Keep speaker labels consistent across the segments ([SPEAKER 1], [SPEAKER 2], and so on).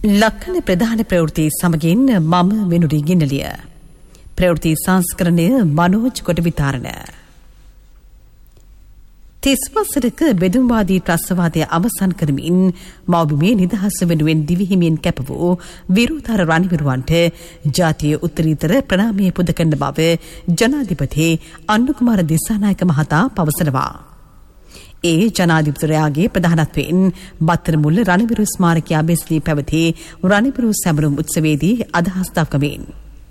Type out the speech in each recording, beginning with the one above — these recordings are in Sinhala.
[SPEAKER 1] ලක්කන ප්‍රධාන ප්‍රවෘත්ති සමගින් මම වෙනුරි ගින්නලිය. ප්‍රවෘත්ති සංස්කරණය මනෝජ් කොට විතරණ. 30 වසරක බෙදුම්වාදී ත්‍රස්තවාදය අවසන් කරමින් මව්බිමේ නිදහස වෙනුවෙන් දිවිහිමියෙන් කැප වූ විරෝධාර රණවිරුවන්ට ජාතිය උත්තරීතර ප්‍රණාමය පුද කරන බව ජනාධිපති අනුකුමාර දිසානායක මහතා පවසනවා. ඒ ජනාධිපතිවරයාගේ ප්‍රධානත්වයෙන් බත්තරමුල්ල රණවිරු ස්මාරකයේ බෙස්ලී පැවති රණවිරු සැමරුම් උත්සවයේදී අදහස් දක්වමින්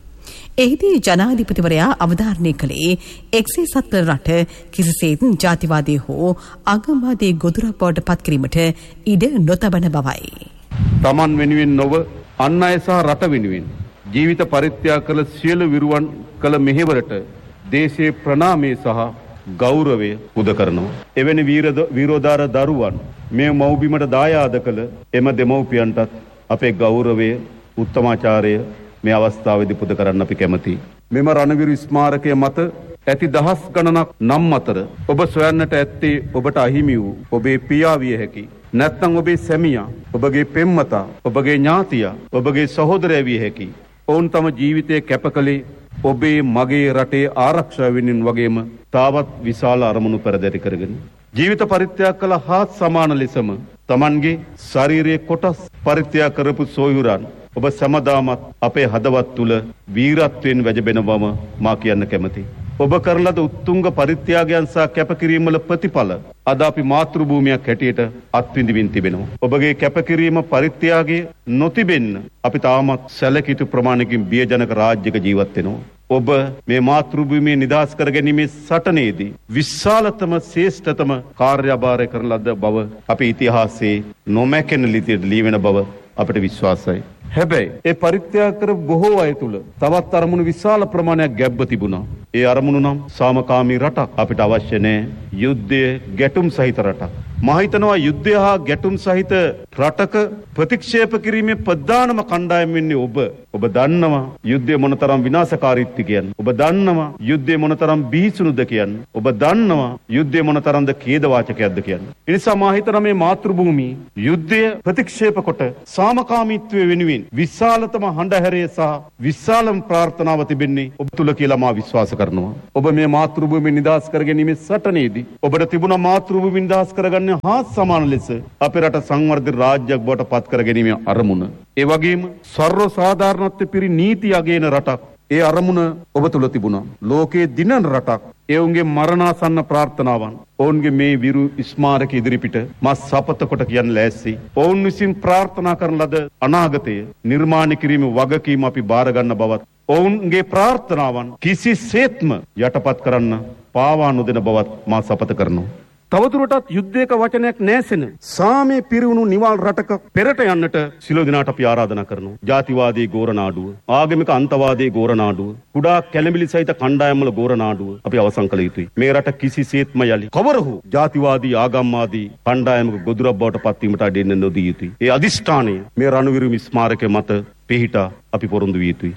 [SPEAKER 1] එහිදී ජනාධිපතිවරයා අවධාරණය කළේ එක්සේසත් රට කිසිසේත් ජාතිවාදී හෝ අගම්වාදී ගොදුරක් බවට පත් කිරීමට ඉඩ නොතබන බවයි.
[SPEAKER 2] තමන් වෙනුවෙන් නොව අන් අය සහ රට වෙනුවෙන් ජීවිත පරිත්‍යාග කළ සියලු විරුවන් කළ මෙහෙවරට දේශීය ප්‍රණාමය සහ ගෞරවය පුද කරනවා. එවැනි විරෝධාර දරුවන් මේ මව්බිමට දායාද කළ එම දෙමව්පියන්ටත් අපේ ගෞරවය උත්තමාචාරය මේ අවස්ථාවේදී පුද කරන්න අපි කැමැතියි. මෙම රණවිරු ස්මාරකය මත ඇති දහස් ගණනක් නම් අතර ඔබ සොයන්නට ඇත්තේ ඔබට අහිමි වූ ඔබේ පියා විය හැකි. නැත්නම් ඔබේ සැමියා, ඔබගේ පෙම්වතා, ඔබගේ ඥාතියා, ඔබගේ සහෝදරයා විය හැකි. ඔවුන් තම ජීවිතය කැප කළේ ඔබේ මගේ රටේ ආරක්ෂාව වෙනුවෙන් වගේම තාවත් විශාල අරමුණු පෙරදරි කරගෙන. ජීවිත පරිත්‍යාග කළ හාත් සමාන ලෙසම තමන්ගේ ශාරීරික කොටස් පරිත්‍යාග කරපු සොයුරන් ඔබ සමදාමත් අපේ හදවත් තුල වීරත්වයෙන් වැජබෙන බව මා කියන්න කැමැතියි. ඔබ කරන ලද උත්තුංග පරිත්‍යාගයන් සහ කැපකිරීම වල ප්‍රතිඵල අද අපි මාතෘ භූමියක් හැටියට අත්විඳින්න තිබෙනවා. ඔබගේ කැපකිරීම පරිත්‍යාගය නොතිබෙන්න අපි තාමත් සැලකිය ප්‍රමාණයකින් බියජනක රාජ්‍යක ජීවත් වෙනවා. ඔබ මේ මාතෘ භූමිය නිදහස් කර ගැනීමේ සටනේදී විශාලතම ශ්‍රේෂ්ඨතම කාර්යභාරය කරන ලද බව අපේ ඉතිහාසයේ නොමැකෙන ලිපියට ලියවෙන බව අපට විශ්වාසයි. හැබැයි ඒ පරිත්‍යාග කර බොහෝ අය තුල තවත් අරමුණු විශාල ප්‍රමාණයක් ගැබ්ව තිබුණා. ඒ අරමුණු නම් සාමකාමී රටක් අපිට අවශ්‍ය නැහැ. යුද්ධය ගැටුම් සහිත රටක්. මා හිතනවා යුද්ධය හා ගැටුම් සහිත රටක ප්‍රතික්ෂේප කිරීමේ ප්‍රධානම කණ්ඩායම වෙන්නේ ඔබ. ඔබ දන්නවා යුද්ධය මොනතරම් විනාශකාරීත්වද කියන්නේ. ඔබ දන්නවා යුද්ධය මොනතරම් බිහිසුණුද කියන්නේ. ඔබ දන්නවා යුද්ධය මොනතරම්ද ඛේදවාචකයක්ද කියන්නේ. ඒ නිසා මා හිතනවා මේ මාතෘ භූමිය යුද්ධය ප්‍රතික්ෂේප කොට සාමකාමීත්වයේ වෙනුවෙන් විශාලතම හඬහැරය සහ විශාලම ප්‍රාර්ථනාව තිබෙන්නේ ඔබ තුල කියලා මා විශ්වාස කරනවා. ඔබ මේ මාතෘ භූමිය නිදහස් කර ගැනීමේ සටනේදී ඔබට තිබුණ මාතෘ භූමිය නිදහස් කරගන්න හා සමාන ලෙස අපේ රට සංවර්ධිත රාජ්‍යයක් බවට පත් කර ගැනීමේ අරමුණ. ඒ වගේම සර්ව සාධාරණත්වයේ පිරි නීති අගයන රටක්. ඒ අරමුණ ඔබ තුල තිබුණා. ලෝකයේ දිනන රටක්. ඒ උන්ගේ මරණාසන්න ප්‍රාර්ථනාවන් ඔවුන්ගේ මේ විරු ස්මාරක ඉදිරිපිට මා සපත කොට කියන්න ලෑස්ති. ඔවුන් විසින් ප්‍රාර්ථනා කරන ලද අනාගතය නිර්මාණය කිරීමේ වගකීම අපි බාර ගන්න බවත් ඔවුන්ගේ ප්‍රාර්ථනාවන් කිසිසේත්ම යටපත් කරන්න පාවා නොදෙන බවත් මා සපත කරනවා. තවදුරටත් යුද්ධයක වචනයක් නැසෙන සාමයේ පිරිවුණු නිවාල් රටක පෙරට යන්නට සිළු දිනාට අපි ආරාධනා කරනවා. ජාතිවාදී ගෝරනාඩුව, ආගමික අන්තවාදී ගෝරනාඩුව, කුඩා කැළඹිලි සහිත කණ්ඩායම්වල ගෝරනාඩුව අපි අවසන් කළ යුතුයි. මේ රට කිසිසේත්ම යලි කවරහු ජාතිවාදී ආගම්වාදී කණ්ඩායමක ගොදුරක් බවට පත්වීමට අඩෙන්න නොදී යුතුයි. ඒ අදිෂ්ඨානය මේ රණවිරු ස්මාරකයේ මත පිහිටා අපි පොරොන්දු විය යුතුයි.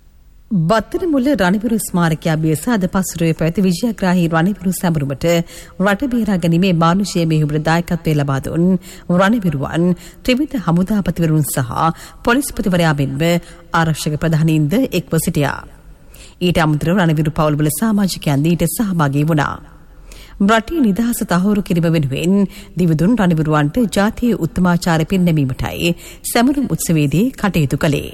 [SPEAKER 1] බත්තරමුල්ල රණවිරු ස්මාරකයේ අභ්‍යාස අද පසුරේ පැවති විජයග්‍රාහී රණවිරු සැමරුමට රට බේරා ගැනීමේ මානුෂීය මෙහෙයුමට දායකත්වය ලබා දුන් රණවිරුවන් ත්‍රිවිධ හමුදාපතිවරුන් සහ පොලිස්පතිවරයා මෙන්ම ආරක්ෂක ප්‍රධානීන්ද එක්ව සිටියා. ඊට අමතරව රණවිරු පවුල්වල සමාජිකයන්ද ඊට සහභාගී වුණා. රටේ නිදහස තහවුරු කිරීම වෙනුවෙන් දිවිදුන් රණවිරුවන්ට ජාතිය උත්තමාචාර පිරිනැමීමටයි සැමරුම් උත්සවයේදී කටයුතු කළේ.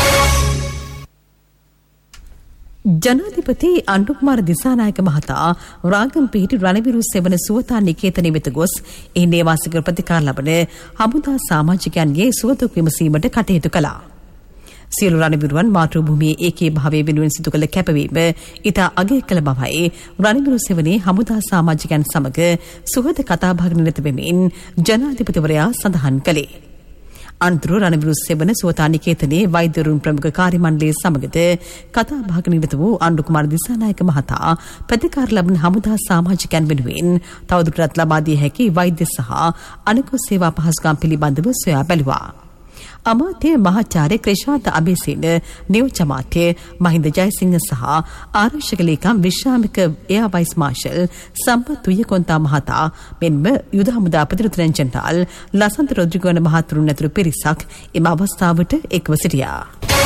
[SPEAKER 1] ජනාධිපති අනුකුමාර දිසානායක මහතා රාගම් පිහිටි රණවිරු සෙවන සුවතා නිකේතනයේ වෙත ගොස් එහි නේවාසික ප්‍රතිකාර ලබන හමුදා සමාජිකයන්ගේ සුවදුක් විමසීමට කටයුතු කළා. සියලු රණවිරුවන් මාතෘ භූමියේ ඒකී භාවය වෙනුවෙන් සිදු කළ කැපවීම ඉතා අගය කළ බවයි රණවිරු සෙවනේ හමුදා සමාජිකයන් සමග සුහද කතාබහක නිරත වෙමින් ජනාධිපතිවරයා සඳහන් කළේ. අන්තරු රණවිරු සෙවන සුවතා නිකේතනයේ වෛද්‍යවරුන් ප්‍රමුඛ කාර්ය මණ්ඩලයේ සමගද කතාබහක නිරත වූ අනුකුමාර දිසානායක මහතා ප්‍රතිකාර ලබන හමුදා සමාජිකයන් වෙනුවෙන් තවදුරටත් ලබා දිය හැකි වෛද්‍ය සහ අනෙකුත් සේවා පහසුකම් පිළිබඳව සොයා බැලුවා. අමාත්‍ය මහාචාර්ය ක්‍රිෂාන්ත අබේසේන, නියෝජ්‍ය අමාත්‍ය මහින්ද ජයසිංහ සහ ආරක්ෂක ලේකම් විශ්‍රාමික එයා වයිස් මාර්ෂල් සම්පත් තුයකොන්තා මහතා මෙන්ම යුද හමුදා ප්‍රතිරෝධ ජෙනරාල් ලසන්ත රොඩ්රිගෝන මහතුරුන් ඇතුළු පිරිසක් එම අවස්ථාවට එක්ව සිටියා.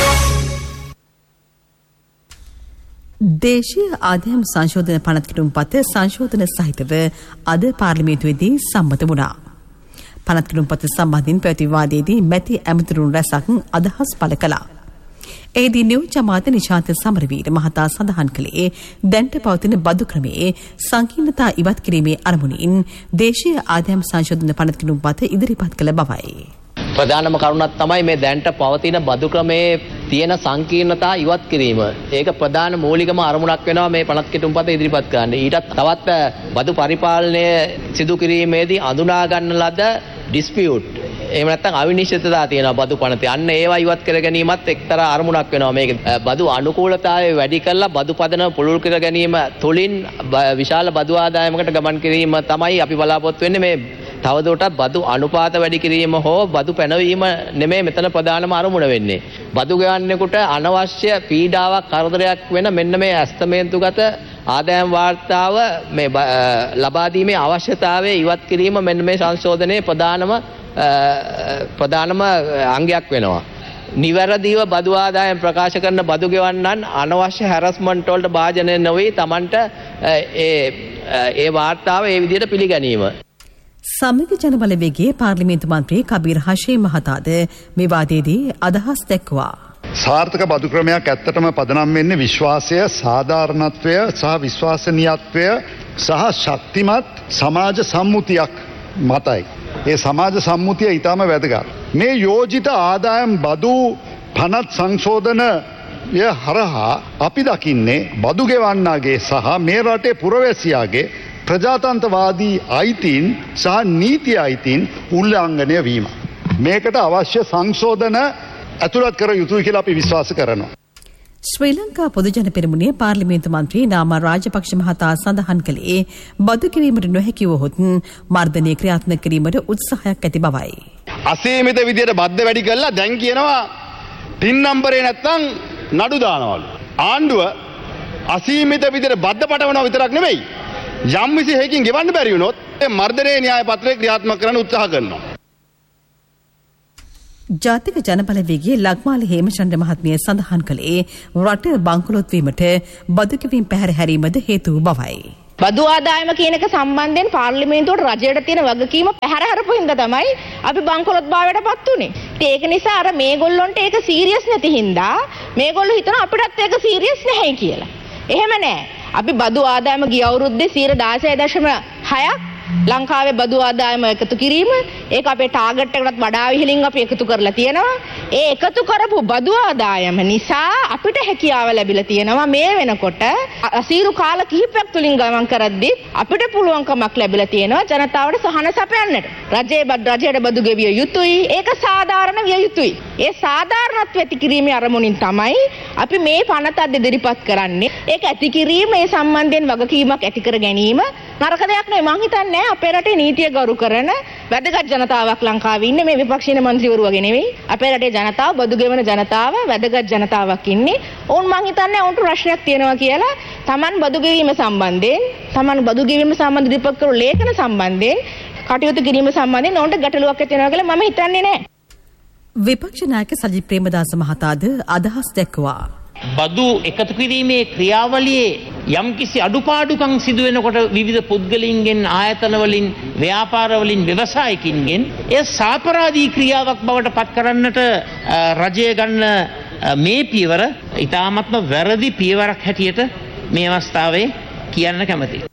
[SPEAKER 1] දේශීය ආදායම් සංශෝධන පනත් කිටුම්පත සංශෝධන සහිතව අද පාර්ලිමේන්තුවේදී සම්මත වුණා. පනත් කිටුම්පත සම්බන්ධයෙන් පැවති වාදයේදී මැති ඇමතිවරුන් රැසක් අදහස් පළ කළා. එහිදී නියෝජ්‍ය අමාත්‍ය නිශාන්ත සමරවීර මහතා සඳහන් කළේ දැනට පවතින බදු ක්‍රමයේ සංකීර්ණතා ඉවත් කිරීමේ අරමුණින් දේශීය ආදායම් සංශෝධන පනත් කිටුම්පත ඉදිරිපත් කළ බවයි.
[SPEAKER 3] ප්‍රධානම කරුණක් තමයි මේ දැනට පවතින බදු ක්‍රමයේ තියෙන සංකීර්ණතා ඉවත් කිරීම. ඒක ප්‍රධාන මූලිකම අරමුණක් වෙනවා මේ පනත් කිටුම්පත ඉදිරිපත් කරන්න. ඊටත් තවත් බදු පරිපාලනය සිදු කිරීමේදී අඳුනා ගන්න ලද ඩිස්පියුට් එහෙම නැත්නම් අවිනිශ්චිතතා තියෙනවා බදු පනතේ. අන්න ඒවා ඉවත් කර ගැනීමත් එක්තරා අරමුණක් වෙනවා. මේක බදු අනුකූලතාවය වැඩි කරලා බදු පදනම පුළුල් කර ගැනීම තුළින් විශාල බදු ආදායමකට ගමන් කිරීම තමයි අපි බලාපොරොත්තු වෙන්නේ. මේ තවදුරටත් බදු අනුපාත වැඩි කිරීම හෝ බදු පැනවීම නෙමෙයි මෙතන ප්‍රධානම අරමුණ වෙන්නේ. බදු ගෙවන්නෙකුට අනවශ්‍ය පීඩාවක් කරදරයක් වෙන මෙන්න මේ ඇස්තමේන්තුගත ආදායම් වාර්තාව මේ ලබා දීමේ අවශ්‍යතාවය ඉවත් කිරීම මෙන්න මේ සංශෝධනයේ ප්‍රධානම අංගයක් වෙනවා. නිවැරදිව බදු ආදායම් ප්‍රකාශ කරන බදු ගෙවන්නන් අනවශ්‍ය හැරස්මන්ට් වලට භාජනය නොවේ. Tamanට ඒ වාර්තාව ඒ විදිහට පිළිගැනීම.
[SPEAKER 1] සමගි ජනබලවේගයේ පාර්ලිමේන්තු මන්ත්‍රී කබීර් හෂීම් මහතාද මේ වාදයේදී අදහස් දැක්වුවා.
[SPEAKER 4] සාර්ථක බදු ක්‍රමයක් ඇත්තටම පදනම් වෙන්නේ විශ්වාසය, සාධාරණත්වය සහ විශ්වාසනීයත්වය සහ ශක්තිමත් සමාජ සම්මුතියක් මතයි. ඒ සමාජ සම්මුතිය ඊටම වැදගත්. මේ යෝජිත ආදායම් බදු පනත් සංශෝධනය හරහා අපි දකින්නේ බදු ගෙවන්නාගේ සහ මේ රටේ පුරවැසියාගේ ප්‍රජාතන්ත්‍රවාදී අයිතීන් සහ නීති අයිතීන් උල්ලංඝනය වීම. මේකට අවශ්‍ය සංශෝධන ඇතුළත් කර යුතුයි කියලා අපි විශ්වාස කරනවා.
[SPEAKER 1] ශ්‍රී ලංකා පොදුජන පෙරමුණේ පාර්ලිමේන්තු මන්ත්‍රී නාමල් රාජපක්ෂ මහතා සඳහන් කළේ බදු කිරීමට නොහැකි වූහොත් මර්ධනය ක්‍රියාත්මක කිරීමට උත්සාහයක් ඇති බවයි.
[SPEAKER 5] අසීමිත විදියට බද්ද වැඩි කළා දැන් කියනවා ටින් නම්බරේ නැත්තම් නඩු දානවලු. ආණ්ඩුව අසීමිත විදියට බද්ද පටවනවා විතරක් නෙමෙයි යම් විසි හේකින් ගෙවන්න බැරි වුණොත් මර්ධනයේ න්‍යාය පත්‍රය ක්‍රියාත්මක කරන්න උත්සාහ කරනවා.
[SPEAKER 1] ජාතික ජනබලවේගයේ ලග්මාලි හේමචන්ද්‍ර මහත්මිය සඳහන් කළේ රට බංකොලොත් වීමට බදු කිරීම පැහැර හැරීමද හේතු බවයි.
[SPEAKER 6] බදු ආදායම කියන එක සම්බන්ධයෙන් පාර්ලිමේන්තුවට රජයට තියෙන වගකීම පැහැර හරපු හින්දා තමයි අපි බංකොලොත් භාවයටපත් උනේ. ඒක නිසා අර මේගොල්ලොන්ට ඒක සීරියස් නැති හින්දා මේගොල්ලෝ හිතනවා අපිටත් ඒක සීරියස් නැහැ කියලා. එහෙම නැහැ. අපි බදු ආදායම ගිය අවුරුද්දේ 16.6ක් ලංකාවේ බදු ආදායම එකතු කිරීම ඒක අපේ ටාගට් එකටත් වඩා ඉහළින් අපි එකතු කරලා තියෙනවා. ඒ එකතු කරපු බදු ආදායම නිසා අපිට හැකියාව ලැබිලා තියෙනවා මේ වෙනකොට අසීරු කාල කිහිපයක් තුලින් ගමන් කරද්දී අපිට පුළුවන්කමක් ලැබිලා තියෙනවා ජනතාවට සහන සපයන්නට. රජයට බදු ගෙවිය යුතුයි. ඒක සාධාරණ විය යුතුයි. ඒ සාධාරණත්වය ඇති කිරීමේ අරමුණින් තමයි අපි මේ පනත ඉදිරිපත් කරන්නේ. ඒක ඇති කිරීම ඒ සම්බන්ධයෙන් වගකීමක් ඇති කර ගැනීම නරක දෙයක් නෙවෙයි. මං හිතන්නේ අපේ රටේ නීතිය ගරු කරන වැදගත් ජනතාවක් ලංකාවේ ඉන්නේ. මේ විපක්ෂීය මන්ත්‍රීවරු වගේ නෙවෙයි. අපේ රටේ ජනතාව බදු ගෙවන ජනතාව වැදගත් ජනතාවක් ඉන්නේ. ඔවුන් මං හිතන්නේ ඔවුන්ට ප්‍රශ්නයක් තියෙනවා කියලා Taman බදු ගෙවීම සම්බන්ධයෙන් ඉදිරිපත් කරන ලේඛන සම්බන්ධයෙන් කටයුතු කිරීම සම්බන්ධයෙන් ඔවුන්ට ගැටලුවක් ඇති වෙනවා කියලා මම හිතන්නේ නැහැ.
[SPEAKER 1] විපක්ෂ නායක සජිත් ප්‍රේමදාස මහතාද අදහස් දැක්වුවා.
[SPEAKER 7] බදු එකතු කිරීමේ ක්‍රියාවලියේ යම්කිසි අඩුපාඩුකම් සිදු වෙනකොට විවිධ පුද්ගලයින්ගෙන් ආයතනවලින් ව්‍යාපාරවලින් ව්‍යවසායකින්ගෙන් ඒ සාපරාධී ක්‍රියාවක් බවට පත් කරන්නට රජය ගන්න මේ පියවර ඉතාමත්ම වැරදි පියවරක් හැටියට මේ අවස්ථාවේ කියන්න කැමතියි.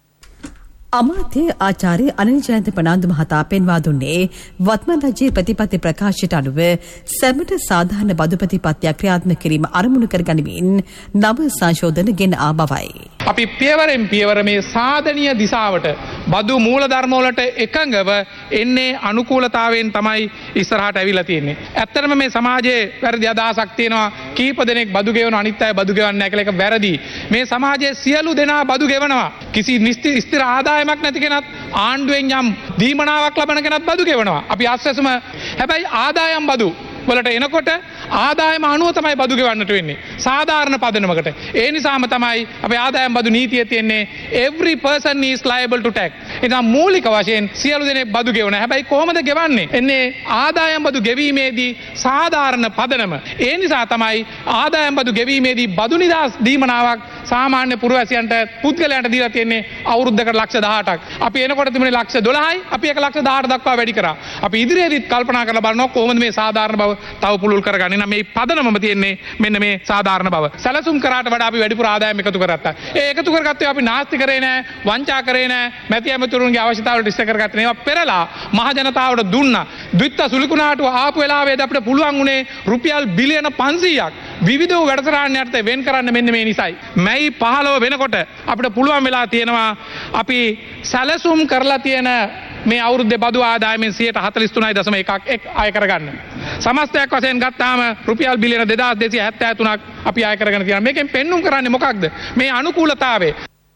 [SPEAKER 1] අමාත්‍ය ආචාර්ය අනිල් ජයන්ත ප්‍රනාන්දු මහතා පෙන්වා දුන්නේ වත්මන් රජයේ ප්‍රතිපත්ති ප්‍රකාශයට අනුව සැමට සාධාරණ බදු ප්‍රතිපත්තියක් ක්‍රියාත්මක කිරීම අරමුණු කර ගනිමින් නව සංශෝධන ගෙන ආ බවයි.
[SPEAKER 8] අපි පියවරෙන් පියවර මේ සාධනීය දිශාවට බදු මූලධර්ම වලට එකඟව එන්නේ අනුකූලතාවයෙන් තමයි ඉස්සරහට ඇවිල්ලා තියෙන්නේ. ඇත්තටම මේ සමාජයේ වැරදි අදහසක් තියෙනවා කීප දෙනෙක් බදු ගෙවන අනිත් අය බදු ගෙවන්නේ නැහැ කියලා එක වැරදි. මේ සමාජයේ සියලු දෙනා බදු ගෙවනවා. කිසි ස්ථිර ආදායමක් නැති කෙනත් ආණ්ඩුවෙන් යම් දීමනාවක් ලබන කෙනත් බදු ගෙවනවා. අපි ආස්වැසම හැබැයි ආදායම් බදු වලට එනකොට ආදායම අනුව තමයි බදු ගෙවන්නට වෙන්නේ. සාධාරණ පදනමකට. ඒ නිසාම තමයි අපේ ආදායම් බදු නීතියේ තියෙන්නේ every person is liable to tax. එතන මූලික වශයෙන් සියලු දෙනෙක් බදු ගෙවනවා. හැබැයි කොහොමද ගෙවන්නේ? එන්නේ ආදායම් බදු ගෙවීමේදී සාධාරණ පදනම. ඒ නිසා තමයි ආදායම් බදු ගෙවීමේදී බදු නිදහස් දීමනාවක් සාමාන්‍ය පුරවැසියන්ට පුද්ගලයන්ට දීලා තියෙන්නේ අවුරුද්දකට ලක්ෂ 18ක්. අපි එනකොට තිබුණේ ලක්ෂ 12යි. අපි ඒක ලක්ෂ 18 දක්වා වැඩි කරා. අපි ඉදිරියේදීත් කල්පනා කරලා බලනවා කොහොමද මේ සාධාරණ බව තව පුළුල් කරගන්නේ. නම් මේ පදනමම තියෙන්නේ මෙන්න මේ සාධාරණ බව. සැලසුම් කරාට වඩා අපි වැඩිපුර ආදායම් එකතු කරගත්තා. ඒ එකතු කරගත්තේ අපි නාස්ති කරේ නැහැ, වංචා කරේ නැහැ, මැති ඇමතුරුන්ගේ අවශ්‍යතාවලට ඉෂ්ට කරගත්තේ නේ. ඒවා පෙරලා මහ ජනතාවට දුන්නා. ද්විත්ත සුළුකුණාටුව ආපු වෙලාවේදී අපිට පුළුවන් උනේ රුපියල් බිලියන 500ක් විවිධ වැඩසටහන් යටතේ වෙන් කරන්න මෙන්න මේ නිසයි. මැයි 15 වෙනකොට අපිට පුළුවන් වෙලා තියෙනවා අපි සැලසුම් කරලා තියෙන මේ අවුරුද්දේ බදු ආදායමෙන් 43.1ක් අය කරගන්න. සමස්තයක් වශයෙන් ගත්තාම රුපියල් බිලියන 2273ක් අපි අය කරගෙන තියෙනවා. මේකෙන් පෙන්눔 කරන්නේ මොකක්ද? මේ අනුකූලතාවය.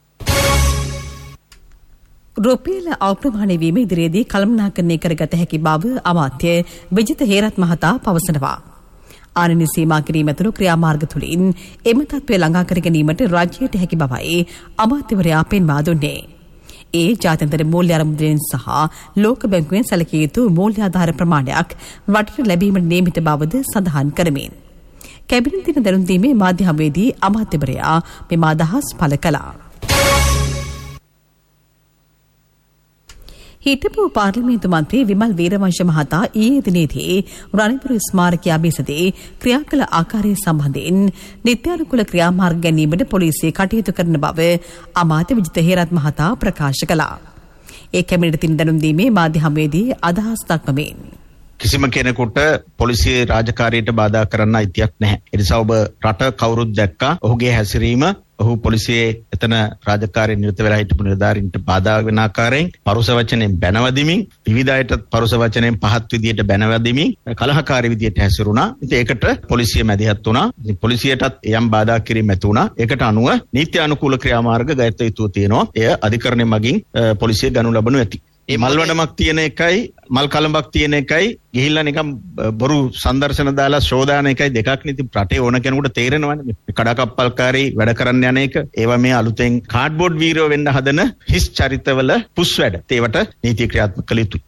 [SPEAKER 1] රුපියල අප්‍රමාණ වීම ඉදිරියේදී කළමනාකරණය කරගත හැකි බව අමාත්‍ය විජිත හේරත් මහතා පවසනවා. ආනන සීමා කිරීම ඇතුළු ක්‍රියාමාර්ග තුළින් එම තත්ත්වය ළඟා කර ගැනීමට රාජ්‍යයට හැකි බවයි අමාත්‍යවරයා පෙන්වා දුන්නේ. ඒ ජාත්‍යන්තර මූල්‍ය අරමුදලෙන් සහ ලෝක බැංකුවෙන් සැලකිය යුතු මූල්‍යාධාර ප්‍රමාණයක් රටට ලැබීමට නියමිත බවද සඳහන් කරමින් කැබිනට් දින දැනුම් දීමේ මාධ්‍ය හමුවේදී අමාත්‍යවරයා මෙම අදහස් පළ කළා. හිටපු පාර්ලිමේන්තු මන්ත්‍රී විමල් වීරවංශ මහතා ඊයේ දිනේදී රනිපුර ස්මාරකයේ අභිසදේ ක්‍රියා කළ ආකාරය සම්බන්ධයෙන් නිත්‍යානුකූල ක්‍රියාමාර්ග ගැනීමට පොලිසිය කටයුතු කරන බව අමාත්‍ය විජිත හේරත් මහතා ප්‍රකාශ කළා. ඒ කැබිනට් දින දැනුම් දීමේ මාධ්‍ය හමුවේදී අදහස් දක්වමින්
[SPEAKER 9] කිසිම කෙනෙකුට පොලිසිය රාජකාරියට බාධා කරන්න අයිතියක් නැහැ. ඒ නිසා ඔබ රට කවුරුත් දැක්කා ඔහුගේ හැසිරීම ඔහු පොලිසියේ එතන රාජකාරියෙන් නිරත වෙලා හිටපු නිලධාරීන්ට බාධා වෙන ආකාරයෙන් පරුස වචනෙන් බැනවදිමින් විවිධ අයට පරුස වචනෙන් පහත් විදියට බැනවදිමින් කලහකාරී විදියට හැසිරුණා. ඉතින් ඒකට පොලිසිය මැදිහත් වුණා. ඉතින් පොලිසියටත් යම් බාධා කිරීම ඇති වුණා. ඒකට අනුව නීති අනුකූල ක්‍රියාමාර්ග ගත යුතු තියෙනවා. එය අධිකරණය මගින් පොලිසිය ගනු ලබනු ඇති. මේ මල් වඩමක් තියෙන එකයි මල් කලඹක් තියෙන එකයි ගිහිල්ලා නිකම් බොරු සංදර්ශන දාලා ශෝදාන එකයි දෙකක් නෙති රටේ ඕන කෙනෙකුට තේරෙනවනේ. කඩකප්පල්කාරී වැඩ කරන්න යන එක ඒවා මේ අලුතෙන් කාඩ්බෝඩ් වීරයෝ වෙන්න හදන හිස් චරිතවල පුස් වැඩ. ඒවට නීති ක්‍රියාත්මක කළ යුතුයි.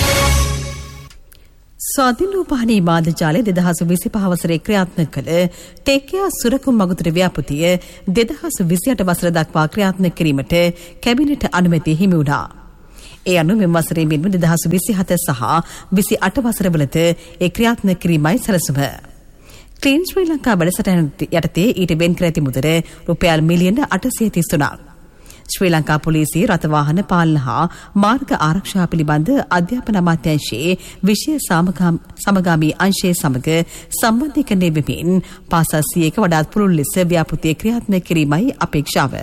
[SPEAKER 1] ස්වාධීනෝපාහනී මාධ්‍ය ජාලය 2025 වසරේ ක්‍රියාත්මක කළ ටේකියා සුරකුම් මගුතුර ව්‍යාපෘතිය 2028 වසර දක්වා ක්‍රියාත්මක කිරීමට කැබිනට් අනුමැතිය හිමි වුණා. ඒ අනුව මෙම වසරේ මෙන්ම 2027 සහ 28 වසරවලද ඒ ක්‍රියාත්මක කිරීමයි සැලසුම. ක්ලීන් ශ්‍රී ලංකා වැඩසටහන යටතේ ඊට වෙන් කර ඇති මුදල රුපියල් මිලියන 833ක්. ශ්‍රී ලංකා පොලිසිය රථවාහන පාලන හා මාර්ග ආරක්ෂා පිළිබඳ අධ්‍යාපන අමාත්‍යාංශයේ විශේෂ සමගාමී අංශයේ සමග සම්බන්ධීකරණය වෙමින් පාසල් 100ක වඩාත් පුළුල් ලෙස ව්‍යාපෘතිය ක්‍රියාත්මක කිරීමයි අපේක්ෂාව.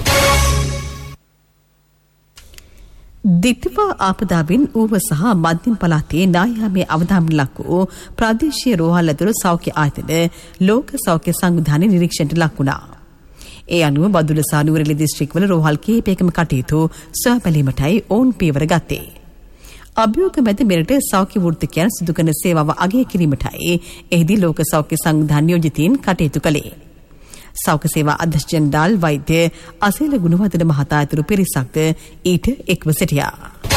[SPEAKER 1] දිට්ඨිපා ආපදාවෙන් ඌව සහ මධ්‍යම පළාතේ නායහමේ අවධානයට ලක් වූ ප්‍රාදේශීය රෝහල් ඇතුළු සෞඛ්‍ය ආයතන ලෝක සෞඛ්‍ය සංවිධානයේ නිරීක්ෂණයට ලක් වුණා. ඒ අනුව බදුල්ල සහ නුවරඑළිය දිස්ත්‍රික්කවල රෝහල් කිහිපයකම කටයුතු සොයා බැලීමටයි ඔවුන් පියවර ගත්තේ. අභියෝග මැද මෙරට සෞඛ්‍ය වෘත්තිකයන් සිදු කරන සේවාව අගය කිරීමටයි එහිදී ලෝක සෞඛ්‍ය සංවිධාන නියෝජිතයින් කටයුතු කළේ. සෞඛ්‍ය සේවා අධ්‍යක්ෂ ජෙනරාල් වෛද්‍ය අසේල ගුණවර්ධන මහතා ඇතුළු පිරිසක්ද ඊට එක්ව සිටියා.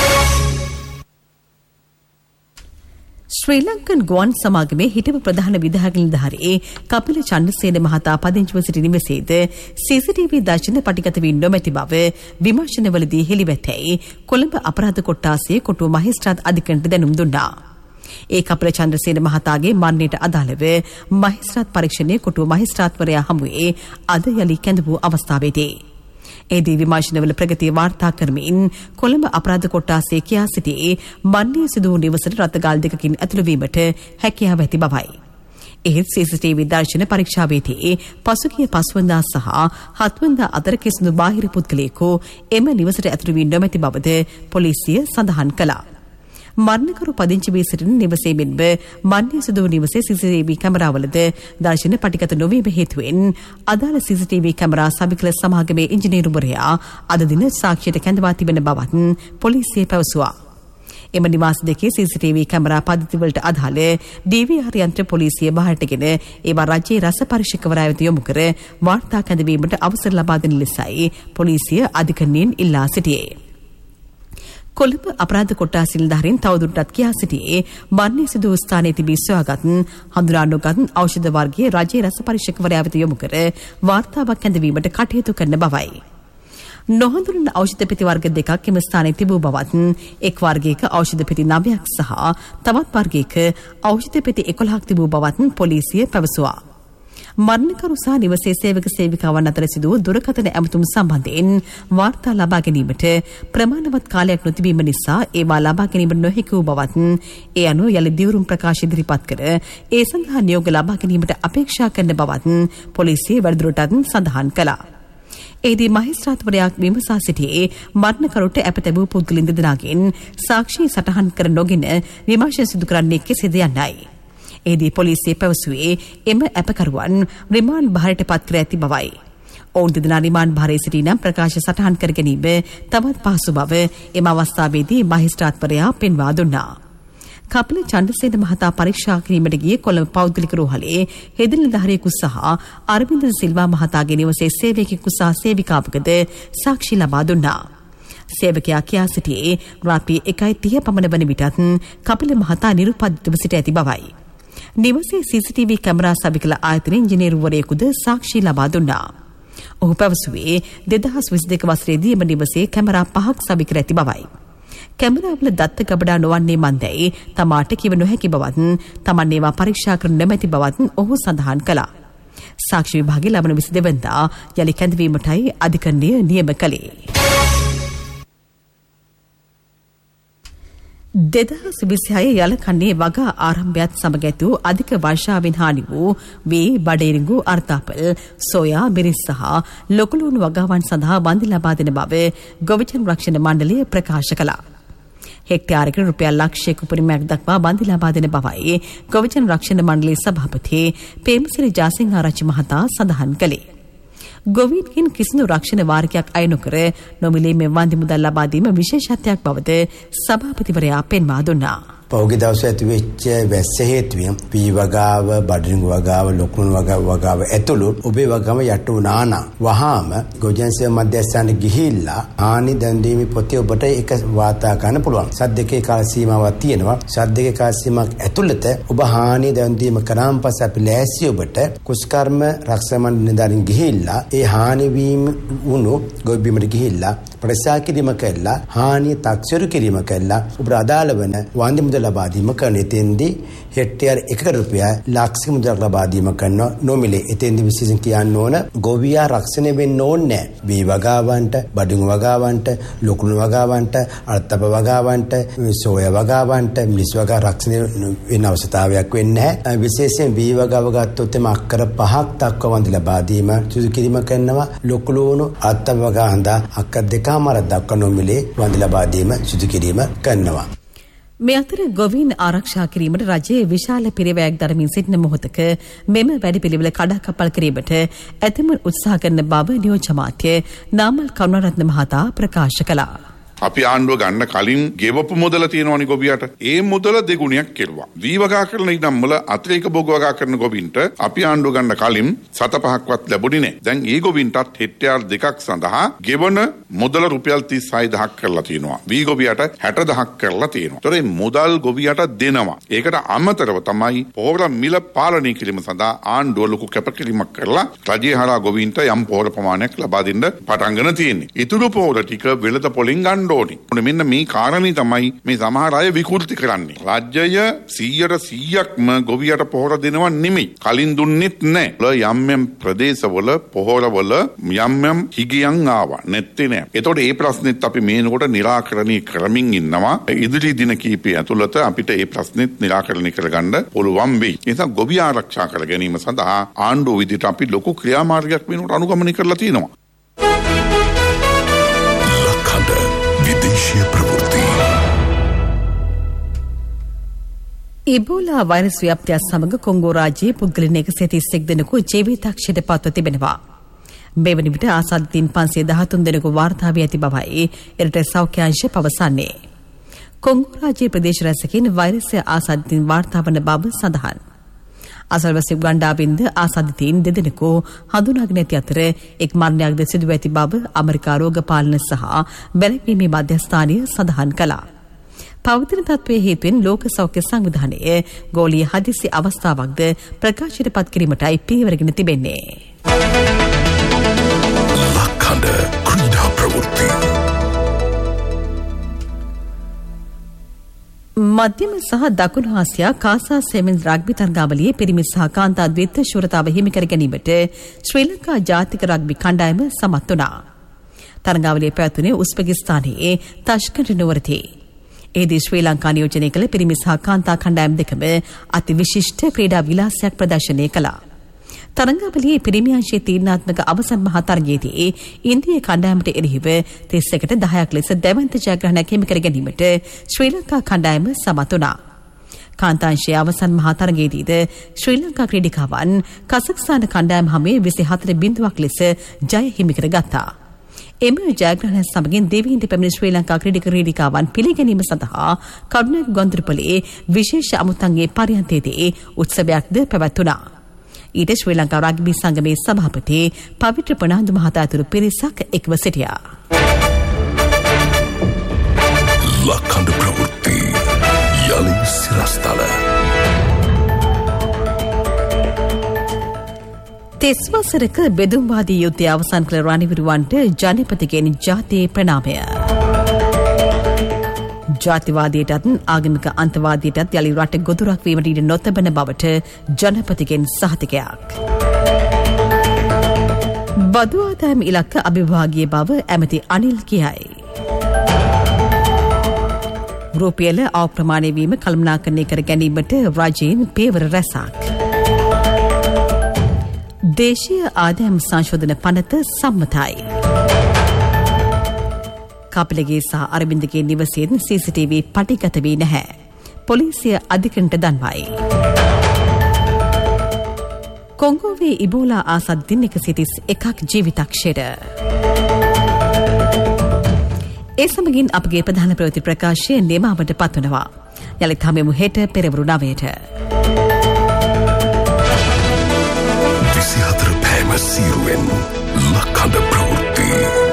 [SPEAKER 1] ශ්‍රී ලංකන් ගුවන් සමාගමේ හිටපු ප්‍රධාන විධායක නිලධාරී කපිල චන්ද්‍රසේන මහතා පදිංචිව සිටි නිවසේද CCTV දර්ශන පටිගත වී නොමැති බව විමර්ශනවලදී හෙළිවැටැයි කොළඹ අපරාධ කොට්ටාසයේ කොටුව මහේස්ත්‍රාත් අධිකරණයට දැනුම් දුන්නා. ඒ කපිල චන්ද්‍රසේන මහතාගේ මරණයට අදාළව මහේස්ත්‍රාත් පරීක්ෂණයේ කොටුව මහේස්ත්‍රාත්වරයා හමුවේ අද යලි කැඳවූ අවස්ථාවේදී එදී විමර්ශනවල ප්‍රගතිය වාර්තා කරමින් කොළඹ අපරාධ කොට්ටාසයේ කියා සිටි මරණය සිදු වූ නිවසට රථගාල් දෙකකින් ඇතුළු වීමට හැකියාව ඇති බවයි. එහෙත් CCTV දර්ශන පරීක්ෂාවේදී පසුගිය 5 වනදා සහ 7 වනදා අතර කිසිදු බාහිර පුද්ගලයෙකු එම නිවසට ඇතුළු වී නොමැති බවද පොලිසිය සඳහන් කළා. මරණකරු පදිංචි වී සිටින නිවසේ මෙන්ම මන්නේ සිදු වූ නිවසේ CCTV කැමරාවලද දර්ශන පටිගත නොවීම හේතුවෙන් අදාළ CCTV කැමරා සවිකල සමාගමේ ඉංජිනේරුවරයා අද දින සාක්ෂියට කැඳවා තිබෙන බවත් පොලිසිය පැවසුවා. එම නිවාස දෙකේ CCTV කැමරා පද්ධතිවලට අදාළ DVR යන්ත්‍ර පොලිසිය බහරටගෙන ඒවා රජයේ රස පරීක්ෂකවරයා වෙත යොමු කර වාර්තා කැඳවීමට අවසර ලබා දෙන ලෙසයි පොලිසිය අධිකරණයෙන් ඉල්ලා සිටියේ. කොළඹ අපරාධ කොට්ටාස නිලධාරීන් තවදුරටත් කියා සිටියේ මරණය සිදු වූ ස්ථානයේ තිබී සොයාගත් හඳුනා නොගත් ඖෂධ වර්ගයේ රජයේ රස පරීක්ෂකවරයා වෙත යොමු කර වාර්තාවක් කැඳවීමට කටයුතු කරන බවයි. නොහඳුනන ඖෂධ පෙති වර්ග දෙකක් එම ස්ථානයේ තිබූ බවත් එක් වර්ගයක ඖෂධ පෙති 9ක් සහ තවත් වර්ගයක ඖෂධ පෙති 11ක් තිබූ බවත් පොලිසිය පැවසුවා. මරණකරු සහ නිවසේ සේවක සේවිකාවන් අතර සිදු වූ දුරකථන ඇමතුම් සම්බන්ධයෙන් වාර්තා ලබා ගැනීමට ප්‍රමාණවත් කාලයක් නොතිබීම නිසා ඒවා ලබා ගැනීමට නොහැකි වූ බවත් ඒ අනුව යලි දිවුරුම් ප්‍රකාශ ඉදිරිපත් කර ඒ සඳහා නියෝග ලබා ගැනීමට අපේක්ෂා කරන බවත් පොලිසිය වැඩිදුරටත් සඳහන් කළා. එහිදී මහේස්ත්‍රාත්වරයා විමසා සිටියේ මරණකරුට අප තැබූ පුද්ගලින් දෙදෙනාගෙන් සාක්ෂි සටහන් කර නොගෙන විමර්ශන සිදු කරන්නේ කෙසේද යන්නයි. එහිදී පොලිසිය පැවසුවේ එම අපකරුවන් රිමාන්ඩ් භාරයට පත් කර ඇති බවයි. ඔවුන් දෙදෙනා රිමාන්ඩ් භාරයේ සිටි නම් ප්‍රකාශ සටහන් කර ගැනීම තවත් පහසු බව එම අවස්ථාවේදී මහේස්ත්‍රාත්වරයා පෙන්වා දුන්නා. කපිල චන්ද්‍රසේන මහතා පරීක්ෂා කිරීමට ගිය කොළඹ පෞද්ගලික රෝහලේ හෙදින නිලධාරියෙකු සහ අරවින්ද සිල්වා මහතාගේ නිවසේ සේවකයෙකු සහ සේවිකාවකද සාක්ෂි ලබා දුන්නා. සේවකයා කියා සිටියේ රාත්‍රී 1:30 පමණ වන විටත් කපිල මහතා නිරුපද්‍රිතව සිට ඇති බවයි. නිවසේ CCTV කැමරා සවිකල ආයතන ඉංජිනේරුවරයෙකුද සාක්ෂි ලබා දුන්නා. ඔහු පැවසුවේ 2022 වසරේදී එම නිවසේ කැමරා 5ක් සවිකර ඇති බවයි. කැමරාවල දත්ත ගබඩා නොවන්නේ මන්දැයි තමාට කිව නොහැකි බවත් තමන් ඒවා පරීක්ෂා කර නොමැති බවත් ඔහු සඳහන් කළා. සාක්ෂි විභාගයේ ලබන 22 වෙනිදා යලි කැඳවීමටයි අධිකරණය නියම කළේ. 2026 යලකන්නේ වගා ආරම්භයත් සමග ඇති වූ අධික වර්ෂාවෙන් හානි වූ වී බඩේරිඟු අර්ථාපල් සෝයා මිරිස් සහ ලොකුලුණු වගාවන් සඳහා වන්දි ලබා දෙන බව ගොවිජන රක්ෂණ මණ්ඩලය ප්‍රකාශ කළා. හෙක්ටාරයකට රුපියල් ලක්ෂයක උපරිමයක් දක්වා වන්දි ලබා දෙන බවයි ගොවිජන රක්ෂණ මණ්ඩලයේ සභාපති පේමසිරි ජාසිංහාරච්චි මහතා සඳහන් කළේ. ගොවීන්ගෙන් කිසිදු රක්ෂණ වාරිකයක් අය නොකර නොමිලේ මෙ වන්දි මුදල් ලබා දීම විශේෂත්වයක් බවද සභාපතිවරයා පෙන්වා දුන්නා.
[SPEAKER 10] පෞගේ දවසේ ඇතිවෙච්ච වැස්ස හේතුවෙන් පී වගාව, බඩරිඟු වගාව, ලොකුණු වගාව ඇතුළු ඔබේ වගාව යට වුණා නම් වහාම ගොජන්සිය මධ්‍යස්ථානට ගිහිල්ලා හානි දැන් දීමේ පොතේ ඔබට ඒක වාර්තා කරන්න පුළුවන්. සද්දකේ කාල සීමාවක් තියෙනවා. සද්දකේ කාල සීමාවක් ඇතුළත ඔබ හානි දැන් දීම කරාන් පස්සේ අපි ලෑස්ති ඔබට කුස්කර්ම රක්ෂා මණ්ඩල නිලධාරීන් ගිහිල්ලා ඒ හානි වීම වුණු ගොවිබිමට ගිහිල්ලා ප්‍රසා කිරීම කළා, හානිය තක්සේරු කිරීම කළා. ඔබට අදාළ වෙන වන්දි මුදල් ලබා දීම කරන එතෙන්දී හෙක්ටයාර 1ක රුපියල් ලක්ෂ මුදල් ලබා දීම කරන නොමිලේ. එතෙන්දී විශේෂයෙන් කියන්න ඕන ගොවියා රක්ෂණය වෙන්න ඕනේ නැහැ. වී වගාවන්ට, බඩුඟු වගාවන්ට, ලොකුණු වගාවන්ට, අර්ථප වගාවන්ට, සෝයා වගාවන්ට, මිස් වගා රක්ෂණය වෙන අවශ්‍යතාවයක් වෙන්නේ නැහැ. විශේෂයෙන් වී වගාව ගත්තොත් එම අක්කර 5ක් දක්වා වන්දි ලබා දීම සුදු කිරීම කරනවා. ලොකුලුණු අර්ථප වගා හඳා අක්කර 2මාර දක්වා නොමිලේ වන්දි ලබා දීම සුදු කිරීම කරනවා.
[SPEAKER 1] මේ අතර ගොවීන් ආරක්ෂා කිරීමට රජයේ විශාල පිරිවැයක් දරමින් සිටින මොහොතක මෙම වැඩපිළිවෙල කඩාකප්පල් කිරීමට ඇතැමුන් උත්සාහ කරන බව නියෝජ්‍ය අමාත්‍ය නාමල් කරුණාරත්න මහතා ප්‍රකාශ කළා.
[SPEAKER 11] අපි ආණ්ඩුව ගන්න කලින් ගෙවපු මුදල තියෙනවනේ ගොවියට. ඒ මුදල දෙගුණයක් කෙරුවා. වී වගා කරන ඉඩම් වල අතිරේක භෝග වගා කරන ගොවින්ට අපි ආණ්ඩුව ගන්න කලින් 7-5ක්වත් ලැබුණේ නැහැ. දැන් ඒ ගොවින්ටත් හෙක්ටයාර් 2ක් සඳහා ගෙවන මුදල රුපියල් 36000ක් කරලා තියෙනවා. වී ගොවියට 60000ක් කරලා තියෙනවා. ඒතර මුදල් ගොවියට දෙනවා. ඒකට අමතරව තමයි පොහොර මිල පාලනය කිරීම සඳහා ආණ්ඩුව ලොකු කැපකිරීමක් කරලා රජයේ හරහා ගොවින්ට යම් පොහොර ප්‍රමාණයක් ලබා දෙන්න පටන්ගෙන තියෙන්නේ. ඊටු පොහොර ටික වෙළඳ පොලින් ගන්න ඕනේ. මෙන්න මේ කාරණේ තමයි මේ සමහර අය විකෘති කරන්නේ. රාජ්‍යය 100%ක්ම ගොවියට පොහොර දෙනවා නෙමෙයි. කලින් දුන්නෙත් නැහැ. යම් ප්‍රදේශවල පොහොරවල යම් හිගියන් ආවා. නැත්තේ නෑ. ඒතකොට මේ ප්‍රශ්නෙත් අපි මේනකොට निराකරණය කරමින් ඉන්නවා. ඉදිරි දින කිහිපය ඇතුළත අපිට මේ ප්‍රශ්නෙත් निराකරණය කරගන්න පුළුවන් වෙයි. ඒ නිසා ගොවි ආරක්ෂා කර ගැනීම සඳහා ආණ්ඩුව විදිහට අපි ලොකු ක්‍රියාමාර්ගයක් වෙනකොට අනුගමනය කරලා තියෙනවා.
[SPEAKER 1] ඉබෝලා වෛරස් ව්‍යාප්තියත් සමග කොංගෝ රාජ්‍යයේ පුද්ගලයන් 131 දෙනෙකු ජීවිතක්ෂයට පත්ව තිබෙනවා. මේ වන විට ආසාදිතින් 513 දෙනෙකු වාර්තා වී ඇති බවයි එරට සෞඛ්‍ය අංශ පවසන්නේ. කොංගෝ රාජ්‍යයේ ප්‍රදේශ රැසකින් වෛරසය ආසාදිතින් වාර්තා වන බව සඳහන්. අසල්වැසි උගණ්ඩාවෙන්ද ආසාදිතයින් දෙදෙනෙකු හඳුනාගෙන ඇති අතර එක් මරණයක්ද සිදුව ඇති බව ඇමරිකා රෝග පාලන සහ වැළැක්වීමේ මධ්‍යස්ථානය සඳහන් කළා. පවතින තත්ත්වයේ හේතුවෙන් ලෝක සෞඛ්‍ය සංවිධානය ගෝලීය හදිසි අවස්ථාවක්ද ප්‍රකාශයට පත් කිරීමටයි පියවරගෙන තිබෙන්නේ.
[SPEAKER 12] ලක්හඬ ක්‍රීඩා ප්‍රවෘත්ති
[SPEAKER 1] මධ්‍යම සහ දකුණු ආසියා කාසා සෙමෙන්ස් රග්බි තරගාවලියේ පිරිමි සහ කාන්තා ද්විත්ව ශූරතාව හිමි කර ගැනීමට ශ්‍රී ලංකා ජාතික රග්බි කණ්ඩායම සමත් වුණා. තරගාවලිය පැවැතුනේ උස්බෙකිස්තානයේ තාෂ්කන්ට් නුවරදී. එහිදී ශ්‍රී ලංකා නියෝජනය කළ පිරිමි සහ කාන්තා කණ්ඩායම් දෙකම අති විශිෂ්ට ක්‍රීඩා විලාසයක් ප්‍රදර්ශනය කළා. තරගාවලියේ පිරිමි අංශයේ තීරණාත්මක අවසන් මහා තරගයේදී ඉන්දියා කණ්ඩායමට එරෙහිව 31ට 10ක් ලෙස දැවැන්ත ජයග්‍රහණයක් හිමි කර ගැනීමට ශ්‍රී ලංකා කණ්ඩායම සමත් වුණා. කාන්තාංශයේ අවසන් මහා තරගයේදීද ශ්‍රී ලංකා ක්‍රීඩිකාවන් කසක්ස්තාන කණ්ඩායම හමුවේ 24-0ක් ලෙස ජය හිමි කර ගත්තා. එම ජයග්‍රහණය සමගින් දෙවියන්ට පැමිණි ශ්‍රී ලංකා ක්‍රීඩිකාවන් පිළිගැනීම සඳහා කරුණාක ගොන්දරපොලේ විශේෂ අමුත්තන්ගේ පරියන්තයේදී උත්සවයක්ද පැවැත්වුණා. ඊට ශ්‍රී ලංකා රග්බි සංගමේ සභාපති පවිත්‍ර ප්‍රනාන්දු මහතා ඇතුළු පිරිසක් එක්ව සිටියා.
[SPEAKER 12] ලක්හඬ ප්‍රවෘත්ති යලි සිරස්තල
[SPEAKER 1] තෙස්වසරක බෙදුම්වාදී යුද්ධය අවසන් කළ රණවිරුවන්ට ජනපතිගෙන් ජාතියේ ප්‍රණාමය. ජාතිවාදයටත් ආගමික අන්තවාදයටත් යළි රට ගොදුරක් වීමට ඉඩ නොතබන බවට ජනපතිගෙන් සහතිකයක්. බදු ආදායම් ඉලක්ක අභිභාගීය බව ඇමති අනිල් කියයි. රුපියල අප්‍රමාණය වීම කළමනාකරණය කර ගැනීමට රජයෙන් පියවර රැසක්. දේශීය ආදායම් සංශෝධන පනත සම්මතයි. කපිලගේ සහ අරබින්දගේ නිවසෙන් CCTV පටිගත වී නැහැ. පොලිසිය අධිකරණයට දන්වයි. කොංගෝවේ ඉබෝලා ආසාදිතින් 131ක් ජීවිතක්ෂයට. ඒ සමගින් අපගේ ප්‍රධාන ප්‍රවෘත්ති ප්‍රකාශය නිමාවට පත්වනවා. යලිත් හමුවෙමු හෙට පෙරවරු 9ට.
[SPEAKER 12] 24 පෑම සීරුවෙන් ලක්හඬ ප්‍රවෘත්ති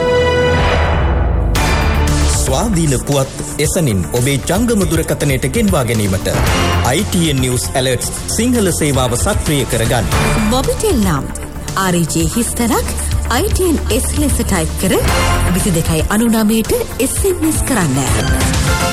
[SPEAKER 13] ස්වාධීන පුවත් එසනින් ඔබේ ජංගම දුරකථනයට ගෙන්වා ගැනීමට ITN News Alerts සිංහල සේවාව සක්‍රිය කරගන්න.
[SPEAKER 1] මොබිටෙල් නම් RJ හිස්තරක් ITN S ලෙස ටයිප් කර 22.99ට SMS කරන්න.